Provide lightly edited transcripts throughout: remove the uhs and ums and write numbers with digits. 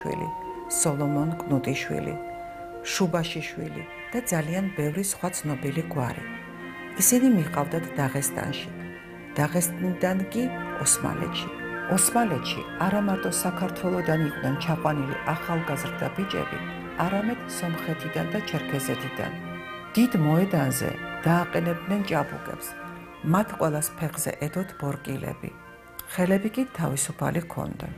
შვილი, სოლომონ კნუტიშვილი, შუბაშიშვილი და ძალიან ბევრი სხვა ცნობილი გვარი. ისინი მიყავდათ დაღესტანში, დაღესტნიდან კი ოსმალეთში. ოსმალეთში არა მარტო საქართველოდან იყვნენ ჩაყვანილი ახალგაზრდა ბიჭები, არამედ სომხეთიდან და ჩერქეზეთიდან. დიდ მოედანზე დააყენებდნენ ჭაბუკებს, მათ ყველას ფეხზე ედოთ ბორკილები, ხელები კი თავისუფალი ჰქონდათ.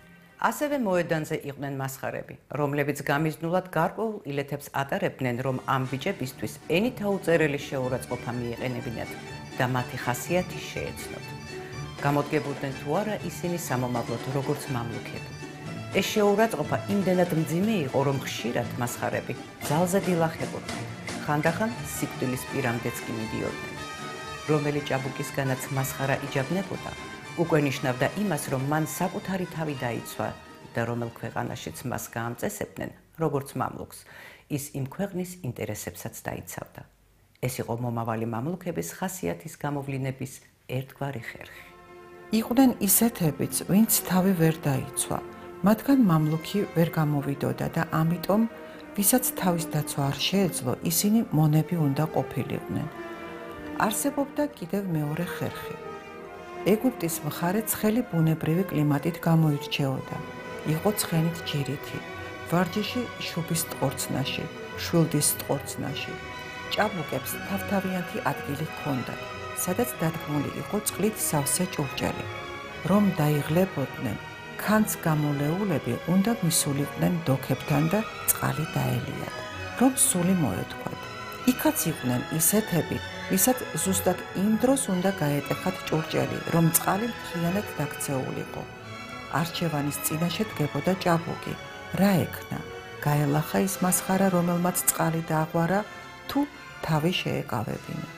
ასევე მოედანზე იყვნენ მასხარები, რომლებიც გამიზნულად გარკვეულ ილეთებს ატარებდნენ, რომ ამ ბიჭებისთვის ენითა უწერელი შეურაცხყოფა მიეყენებინათ და მათი ხასიათი შეეცნოთ. გამოდგებოდნენ თუ არა ისინი სამომავლოდ როგორც მამლუქები. ეს შეურაცხყოფა იმდენად მძიმე იყო, რომ ხშირად მასხარები ძალზე დილახებოდნენ, ხანდახან სიკვდილის პირამდეც კი მიდიოდნენ. რომელი ჭაბუკისგანაც მასხარა იჯაბნებოდა, უკვე ნიშნავდა იმას, რომ მან საკუთარი თავი დაიცვა და რომელ ქვეყანაშიც მას გაამწესებდნენ, როგორც მამლუქს, ის იმ ქვეყნის ინტერესებსაც დაიცავდა. ეს იყო მომავალი მამლუქების ხასიათის გამოვლინების ერთგვარი ხერხი. იყვნენ ისეთებიც, ვინც თავი ვერ დაიცვა, მათგან მამლუქი ვერ გამოვიდოდა და ამიტომ, ვისაც თავის დაცვა არ შეეძლო, ისინი მონები უნდა ყოფილიყვნენ. არსებობდა კიდევ მეორე ხერხი. ეგვიპტის მხარე ცხელი ბუნებრივი კლიმატით გამოირჩეოდა. იყო ცხენით ჯირითი, ვარჯიში შუბის ტყორცნაში, შვილდის ტყორცნაში. ჭაბუკებს თავთავიანთი ადგილი ჰქონდათ, სადაც დადგმული იყო წყლით სავსე ჭურჭელი. რომ დაიღლებოდნენ, ქანც გამოლეულები უნდა მისულიყვნენ დოქებთან და წყალი დაელიათ, რომ სული მოეთქვათ. იქაც იყვნენ ისეთები, ვისაც ზუსტად იმ დროს უნდა გაეტეხათ ჭურჭელი, რომ წყალი მთლიანად დაქცეულიყო. არჩევანის წინაშე დგებოდა ჭაბუკი. რა ექნა? გაელახა ის მასხარა, რომელმაც წყალი დააღვარა, თუ თავი შეეკავებინა.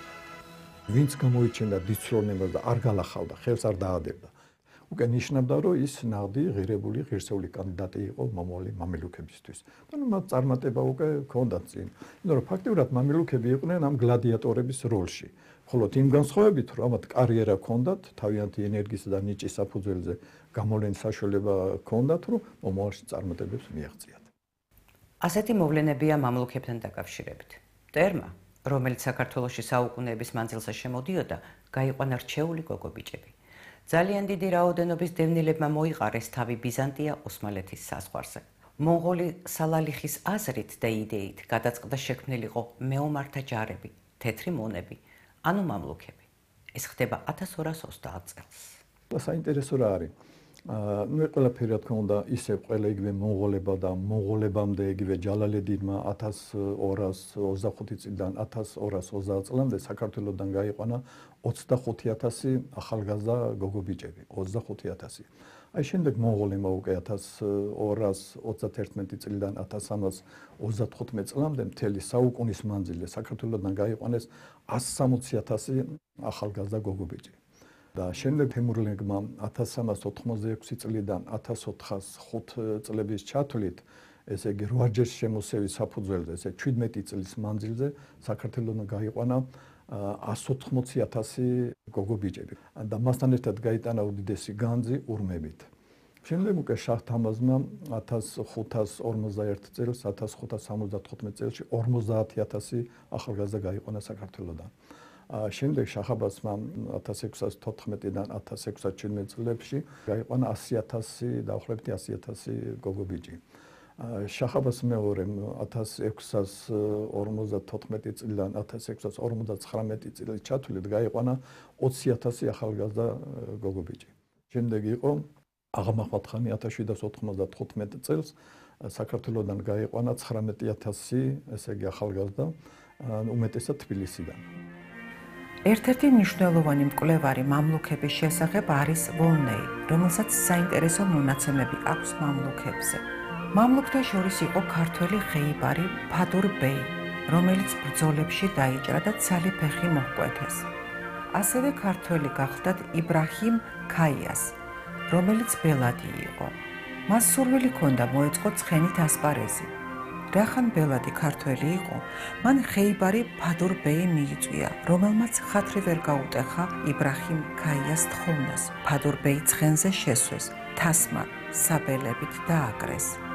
ვინც გამოიჩენდა დიდწლოვნებას და არ გალახავდა, ხელს არ დაადებდა. უკვე ნიშნავდა, რომ ის ნაღდი ღირებული ღირსეული კანდიდატი იყო მომავალი მამილუქებისთვის. და მათ წარმატება უკვე ჰქონდათ წინ. იმიტომ რომ ფაქტიურად მამილუქები იყვნენ ამ გლადიატორების როლში. ხოლო იმ განსხვავებით, რომ ამათ კარიერა ჰქონდათ, თავიანთი ენერგიის და ნიჭის საფუძველზე გამოვლენის საშუალება ჰქონდათ, რომ მომავალში წარმატებებს მიაღწიათ. ასეთი მოვლენებია მამლუქებთან დაკავშირებით. მტერმა, რომელიც საქართველოში საუკუნეების მანძილზე შემოდიოდა, გაიყვანა რჩეული გოგობიჭები. ძალიან დიდი რაოდენობის დევნილებმა მოიყარეს თავი ბიზანტია ოსმალეთის საზღვარზე. მონღოლი სალალიხის აზრით და იდეით გადაწყდა შექმნილიყო მეომართა ჯარები, თეთრი მონები, ანუ მამლუქები. ეს ხდება 1220 წელს. საინტერესო რა არის? ყველაფერი რა თქმა უნდა ისე ყველა იგივე მონღოლებმა და მონღოლებამდე იგივე ჯალალედინმა 1225 წლიდან 1220 წლამდე საქართველოსდან გაიყვანა 25000 ახალგაზრდა გოგობიჭები, 25000. აი შემდეგ მონღოლებმა უკვე 1231 წლიდან 1335 წლამდე მთელი საუკუნის მანძილზე საქართველოსდან გაიყვანეს 160,000 ახალგაზრდა გოგობიჭი. და შემდეგ თემურლენგმა 1386 წლიდან 1405 წლების ჩათვლით, ესე იგი 8 ჯერ შემოსევის საფუძველზე, ესე 17 წლის მანძილზე საქართველოსდან გაიყვანა 180,000 გოგობიჭები და მასთან ერთად გაიტანა უდიდესი განძი ურმებით. შემდეგ უკვე შაჰ თამაზმა 1551 წელს, 1575 წელში 50,000 ახალგაზრდა გაიყვანა საქართველოსდან. შემდეგ შაჰ აბასმა 1614-დან 1617 წლებში გაიყვანა 100,000 დაახლოებით 100,000 გოგობიჭი. შაჰ აბას მეორემ 1654 წლიდან 1659 წლის ჩათვლით გაიყვანა 20,000 ახალგაზრდა გოგობიჭი. შემდეგ იყო აღა მაჰმად ხანი 1795 წელს საქართველოსდან გაიყვანა 19,000 ესე იგი ახალგაზრდა, უმეტესად თბილისიდან. ერთ-ერთი მნიშვნელოვანი მკვლევარი მამლუქების შესახებ არის ვოლნეი, რომელსაც საინტერესო მონაცემები აქვს მამლუქებზე. მამლუქთა შორის იყო ქართველი ხეიბარი ფადურ ბეი, რომელიც ბრძოლებში დაიჭრა და ცალი ფეხი მოჰკვეთეს. ასევე ქართველი გახლდათ იბრაჰიმ ქაიას, რომელიც ბელადი იყო. მას სურვილი ჰქონდა მოეწყო ცხენით ასპარეზი. რახან ბელადი ქართველი იყო, მან ხეიბარი ფადურ ბეი მიიწვია, რომელმაც ხათრი ვერ გაუტეხა იბრაჰიმ ქაიას თხოვნას. ფადურ ბეი ცხენზე შესვეს, თასმა საბელებით დააკრეს.